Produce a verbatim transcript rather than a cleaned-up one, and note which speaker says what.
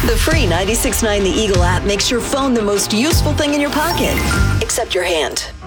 Speaker 1: The free ninety-six point nine The Eagle app makes your phone the most useful thing in your pocket, except your hand.